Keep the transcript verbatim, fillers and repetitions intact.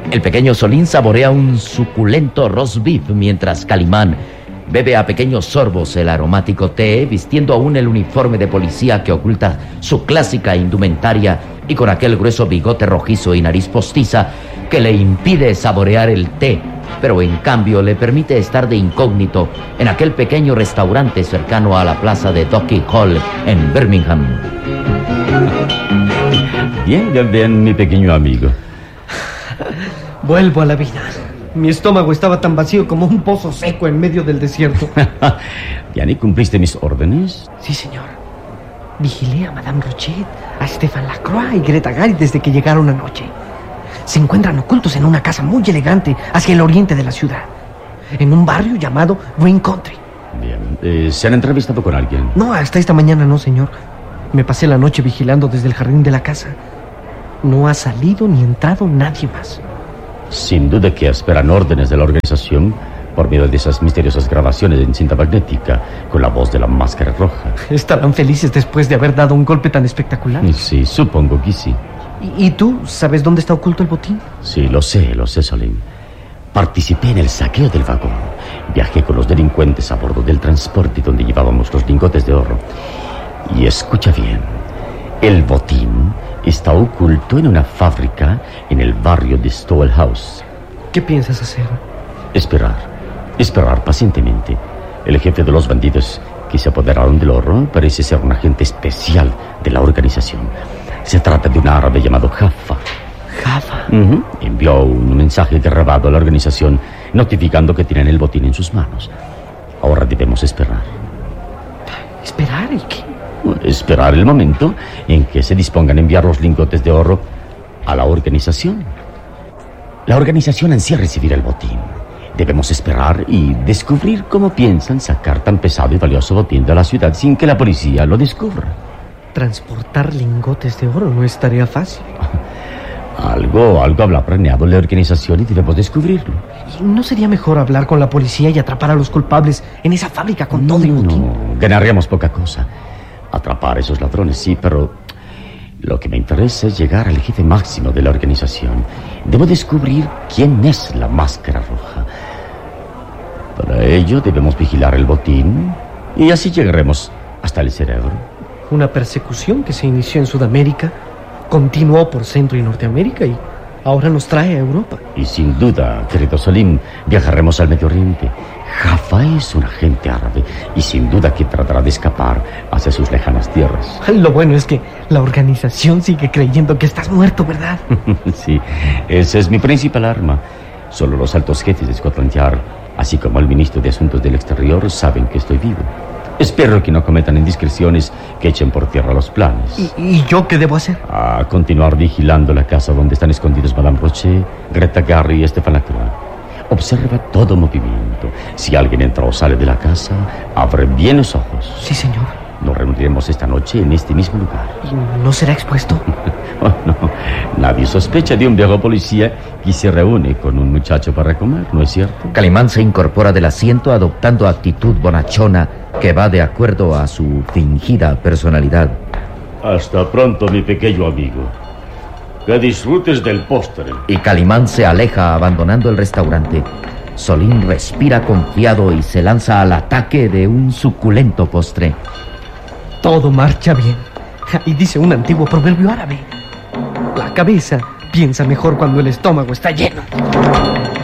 El pequeño Solín saborea un suculento roast beef mientras Calimán bebe a pequeños sorbos el aromático té, vistiendo aún el uniforme de policía que oculta su clásica indumentaria y con aquel grueso bigote rojizo y nariz postiza que le impide saborear el té, pero en cambio le permite estar de incógnito en aquel pequeño restaurante cercano a la plaza de Docky Hall en Birmingham. Bien, bien, bien, mi pequeño amigo. Vuelvo a la vida. Mi estómago estaba tan vacío como un pozo seco en medio del desierto. ¿Ya ni cumpliste mis órdenes? Sí, señor. Vigilé a Madame Rochet, a Stéphane Lacroix y Greta Garrett desde que llegaron anoche. Se encuentran ocultos en una casa muy elegante hacia el oriente de la ciudad, en un barrio llamado Green Country. Bien. Eh, ¿Se han entrevistado con alguien? No, hasta esta mañana no, señor. Me pasé la noche vigilando desde el jardín de la casa. No ha salido ni entrado nadie más. Sin duda que esperan órdenes de la organización por medio de esas misteriosas grabaciones en cinta magnética con la voz de la máscara roja. Estarán felices después de haber dado un golpe tan espectacular. Sí, supongo que sí. ¿Y, y tú sabes dónde está oculto el botín? Sí, lo sé, lo sé, Solín. Participé en el saqueo del vagón. Viajé con los delincuentes a bordo del transporte donde llevábamos los lingotes de oro. Y escucha bien, el botín está oculto en una fábrica en el barrio de Stowell House. ¿Qué piensas hacer? Esperar, esperar pacientemente. El jefe de los bandidos que se apoderaron del oro parece ser un agente especial de la organización. Se trata de un árabe llamado Jaffa. ¿Jaffa? Uh-huh. Envió un mensaje grabado a la organización notificando que tienen el botín en sus manos. Ahora debemos esperar. ¿Esperar y qué? Esperar el momento en que se dispongan a enviar los lingotes de oro a la organización. La organización ansía recibir el botín. Debemos esperar y descubrir cómo piensan sacar tan pesado y valioso botín de la ciudad sin que la policía lo descubra. Transportar lingotes de oro no es tarea fácil. Algo, algo habrá planeado la organización y debemos descubrirlo. ¿Y no sería mejor hablar con la policía y atrapar a los culpables en esa fábrica con todo el botín? No, ganaríamos poca cosa. Atrapar a esos ladrones, sí, pero lo que me interesa es llegar al jefe máximo de la organización. Debo descubrir quién es la máscara roja. Para ello debemos vigilar el botín y así llegaremos hasta el cerebro. Una persecución que se inició en Sudamérica, continuó por Centro y Norteamérica y ahora nos trae a Europa. Y sin duda, querido Solín, viajaremos al Medio Oriente. Jaffa es un agente árabe y sin duda que tratará de escapar hacia sus lejanas tierras. Lo bueno es que la organización sigue creyendo que estás muerto, ¿verdad? Sí, esa es mi principal arma. Solo los altos jefes de Scotland Yard, así como el ministro de Asuntos del Exterior, saben que estoy vivo. Espero que no cometan indiscreciones que echen por tierra los planes. ¿Y, y yo qué debo hacer? A continuar vigilando la casa donde están escondidos Madame Rochet, Greta Garrett y Stéphane Lacroix. Observa todo movimiento. Si alguien entra o sale de la casa, abre bien los ojos. Sí, señor. Nos reuniremos esta noche en este mismo lugar. ¿Y no será expuesto? Oh, no. Nadie sospecha de un viejo policía que se reúne con un muchacho para comer, ¿no es cierto? Calimán se incorpora del asiento adoptando actitud bonachona que va de acuerdo a su fingida personalidad. Hasta pronto, mi pequeño amigo. Que disfrutes del postre. Y Calimán se aleja abandonando el restaurante. Solín respira confiado y se lanza al ataque de un suculento postre. Todo marcha bien. Y dice un antiguo proverbio árabe: la cabeza piensa mejor cuando el estómago está lleno.